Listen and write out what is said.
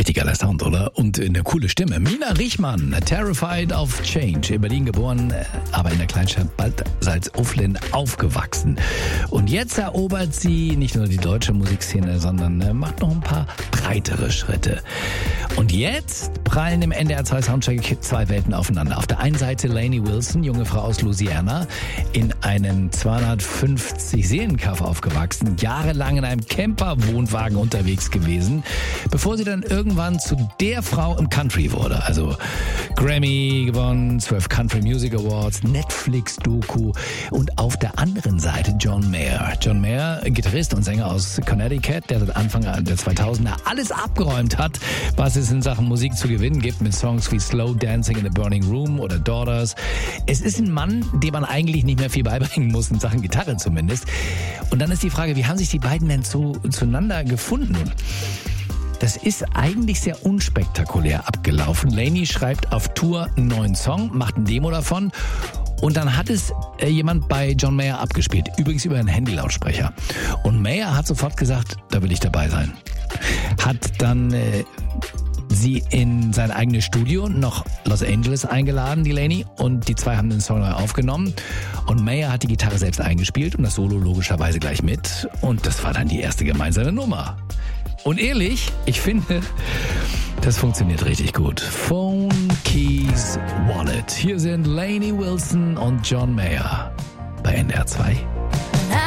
Richtig geiler Sound, oder? Und eine coole Stimme. Mina Richmann, Terrified of Change. In Berlin geboren, aber in der Kleinstadt Bad Salzuflen aufgewachsen. Und jetzt erobert sie nicht nur die deutsche Musikszene, sondern macht noch ein paar breitere Schritte. Und jetzt prallen im NDR 2 Soundcheck zwei Welten aufeinander. Auf der einen Seite Lainey Wilson, junge Frau aus Louisiana, in einem 250 Seelenkaff aufgewachsen, jahrelang in einem Camper-Wohnwagen unterwegs gewesen, bevor sie dann irgendwann zu der Frau im Country wurde. Also Grammy gewonnen, 12 Country Music Awards, Netflix-Doku und auf der anderen Seite John Mayer. John Mayer, Gitarrist und Sänger aus Connecticut, der seit Anfang der 2000er alles abgeräumt hat, was es in Sachen Musik zu gewinnen gibt, mit Songs wie Slow Dancing in the Burning Room oder Daughters. Es ist ein Mann, dem man eigentlich nicht mehr viel beibringen muss, in Sachen Gitarre zumindest. Und dann ist die Frage, wie haben sich die beiden denn zueinander gefunden? Das ist eigentlich sehr unspektakulär abgelaufen. Lainey schreibt auf Tour einen neuen Song, macht ein Demo davon und dann hat es jemand bei John Mayer abgespielt. Übrigens über einen Handylautsprecher. Und Mayer hat sofort gesagt, da will ich dabei sein. Hat dann sie in sein eigenes Studio nach Los Angeles eingeladen, die Lainey, und die zwei haben den Song neu aufgenommen. Und Mayer hat die Gitarre selbst eingespielt und das Solo logischerweise gleich mit. Und das war dann die erste gemeinsame Nummer. Und ehrlich, ich finde, das funktioniert richtig gut. Phone, Keys, Wallet. Hier sind Lainey Wilson und John Mayer bei NDR 2.